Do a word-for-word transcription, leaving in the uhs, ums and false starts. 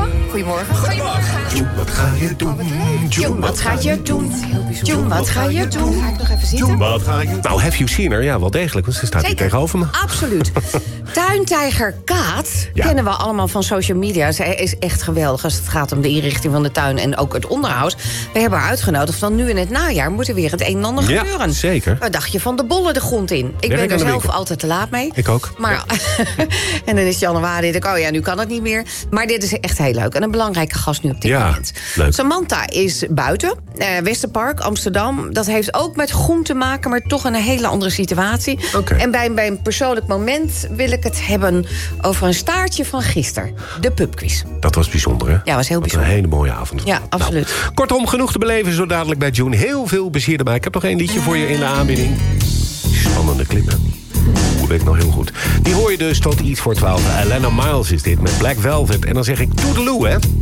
Goedemorgen. Goedemorgen. Goedemorgen. June, wat ga je doen? June, wat ga je doen? June, wat ga je doen? Ga ik nog even zitten? June, wat ga je doen? Nou, have you seen her? Ja, wel degelijk, want ze staat hier tegenover me. Absoluut. Tuintijger Kaat ja. kennen we allemaal van social media. Zij is echt geweldig als het gaat om de inrichting van de tuin en ook het onderhoud. We hebben haar uitgenodigd, want nu in het najaar moet er weer het een en ander ja, gebeuren. Zeker. Wat dacht je van de bollen de grond in? Ik Werk ben er zelf winkel. altijd te laat mee. Ik ook. Maar, ja. En dan is januari, denk ik, oh ja, nu kan het niet meer. Maar dit is echt heel leuk. En een belangrijke gast nu op dit ja, moment. Leuk. Samantha is buiten. Uh, Westerpark, Amsterdam. Dat heeft ook met groen te maken, maar toch een hele andere situatie. Okay. En bij, bij een persoonlijk moment wil ik het hebben over een staartje van gisteren. De pubquiz. Dat was bijzonder, hè? Ja, was heel Wat bijzonder. een hele mooie avond. Ja, absoluut. Nou, kortom, genoeg te beleven zo dadelijk bij June. Heel veel plezier erbij. Ik heb nog één liedje voor je in de aanbieding. Spannende clippen. Oeh, weet ik nog heel goed. Die hoor je dus tot iets voor twaalf. Alana Miles is dit met Black Velvet. En dan zeg ik toedeloe, hè?